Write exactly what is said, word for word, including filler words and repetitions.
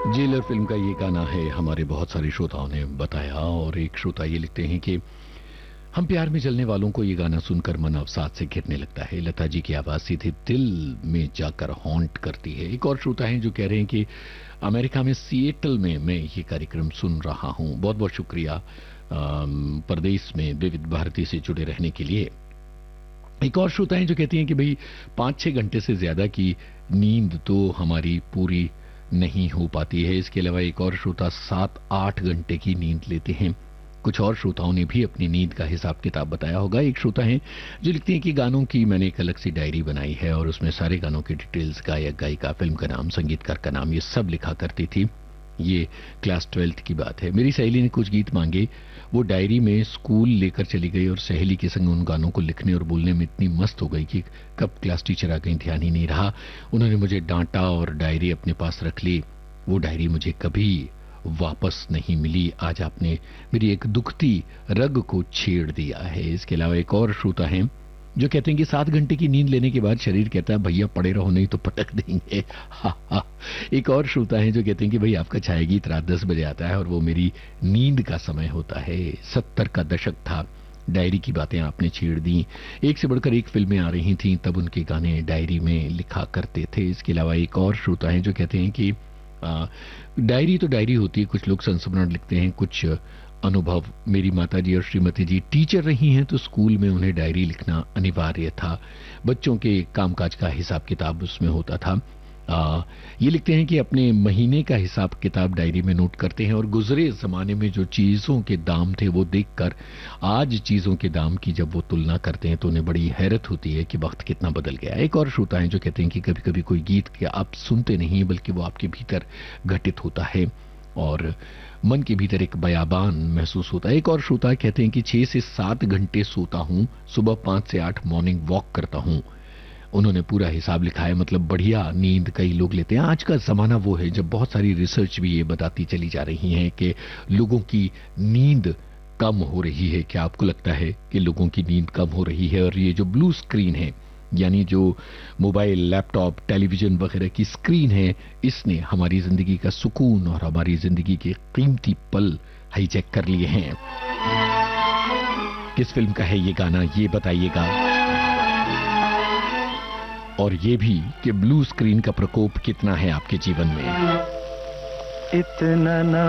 Jailer film का ये गाना है, हमारे बहुत सारे श्रोताओं ने बताया। और एक श्रोता ये लिखते हैं कि हम प्यार में जलने वालों को ये गाना सुनकर मन अवसाद से घिरने लगता है। लता जी की आवाज सीधे दिल में जाकर हॉन्ट करती है। एक और श्रोता है जो कह रहे हैं कि अमेरिका में सिएटल में मैं ये कार्यक्रम सुन रहा हूं। बहुत बहुत शुक्रिया अम, परदेश में विविध भारती से जुड़े रहने के लिए। एक और श्रोता है जो कहती हैं कि भाई पांच छह घंटे से ज्यादा की नींद तो हमारी पूरी नहीं हो पाती है। इसके अलावा एक और श्रोता सात आठ घंटे की नींद लेते हैं। कुछ और श्रोताओं ने भी अपनी नींद का हिसाब किताब बताया होगा। एक श्रोता है जो लिखते हैं कि गानों की मैंने एक अलग सी डायरी बनाई है और उसमें सारे गानों की डिटेल्स, गायक गायिका, फिल्म का नाम, संगीतकार का नाम, ये सब लिखा करती थी। ये क्लास ट्वेल्थ की बात है। मेरी सहेली ने कुछ गीत मांगे, वो डायरी में स्कूल लेकर चली गई और सहेली के संग उन गानों को लिखने और बोलने में इतनी मस्त हो गई कि कब क्लास टीचर आ गई ध्यान ही नहीं रहा। उन्होंने मुझे डांटा और डायरी अपने पास रख ली। वो डायरी मुझे कभी वापस नहीं मिली। आज आपने मेरी एक दुखती रग को छेड़ दिया है। इसके अलावा एक और श्रोता है जो कहते हैं कि सात घंटे की नींद लेने के बाद शरीर कहता है भैया पड़े रहो नहीं तो पटक देंगे। हा हा। एक और श्रोता है जो कहते हैं कि भाई आपका छाया गीत रात दस बजे आता है और वो मेरी नींद का समय होता है। सत्तर का दशक था, डायरी की बातें आपने छेड़ दी। एक से बढ़कर एक फिल्में आ रही थी, तब उनके गाने डायरी में लिखा करते थे। इसके अलावा एक और श्रोता है जो कहते हैं कि आ, डायरी तो डायरी होती है, कुछ लोग संस्मरण लिखते हैं, कुछ अनुभव। मेरी माताजी और श्रीमती जी टीचर रही हैं तो स्कूल में उन्हें डायरी लिखना अनिवार्य था। बच्चों के कामकाज का हिसाब किताब उसमें होता था। आ, ये लिखते हैं कि अपने महीने का हिसाब किताब डायरी में नोट करते हैं और गुजरे जमाने में जो चीजों के दाम थे वो देखकर आज चीजों के दाम की जब वो तुलना करते हैं तो उन्हें बड़ी हैरत होती है कि वक्त कितना बदल गया। एक और श्रोता है जो कहते हैं कि कभी कभी कोई गीत क्या आप सुनते नहीं बल्कि वो आपके भीतर घटित होता है और मन के भीतर एक बयाबान महसूस होता है। एक और श्रोता कहते हैं कि छह से सात घंटे सोता हूं, सुबह पांच से आठ मॉर्निंग वॉक करता हूं। उन्होंने पूरा हिसाब लिखा है, मतलब बढ़िया नींद कई लोग लेते हैं। आज का जमाना वो है जब बहुत सारी रिसर्च भी ये बताती चली जा रही है कि लोगों की नींद कम हो रही है। क्या आपको लगता है कि लोगों की नींद कम हो रही है? और ये जो ब्लू स्क्रीन है, यानी जो मोबाइल, लैपटॉप, टेलीविजन वगैरह की स्क्रीन है, इसने हमारी जिंदगी का सुकून और हमारी जिंदगी के कीमती पल हाईजैक कर लिए हैं। किस फिल्म का है ये गाना, ये बताइएगा। और ये भी कि ब्लू स्क्रीन का प्रकोप कितना है आपके जीवन में। इतना न